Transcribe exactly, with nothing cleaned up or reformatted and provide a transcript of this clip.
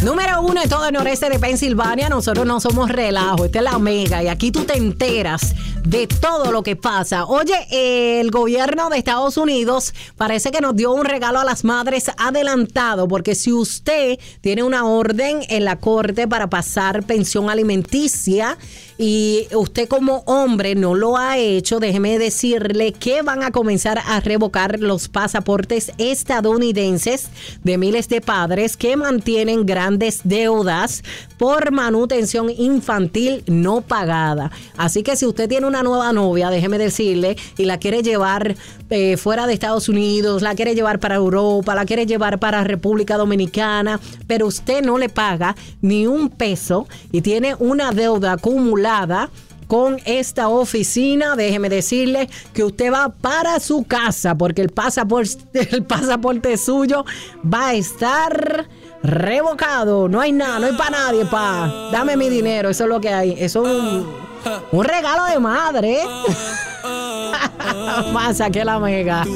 Número uno en todo el noreste de Pensilvania. Nosotros no somos relajo, esta es la Mega y aquí tú te enteras de todo lo que pasa. Oye, eh, el gobierno de Estados Unidos parece que nos dio un regalo a las madres adelantado, porque si usted tiene una orden en la corte para pasar pensión alimenticia y usted como hombre no lo ha hecho, déjeme decirle que van a comenzar a revocar los pasaportes estadounidenses de miles de padres que mantienen grandes deudas por manutención infantil no pagada. Así que si usted tiene una nueva novia, déjeme decirle, y la quiere llevar eh, fuera de Estados Unidos, la quiere llevar para Europa, la quiere llevar para República Dominicana, pero usted no le paga ni un peso y tiene una deuda acumulada con esta oficina, déjeme decirle que usted va para su casa porque el pasaporte, el pasaporte suyo va a estar revocado. No hay nada, no hay para nadie, pa. Dame mi dinero, eso es lo que hay. Eso es un, un regalo de madre. Pasa que la Mega.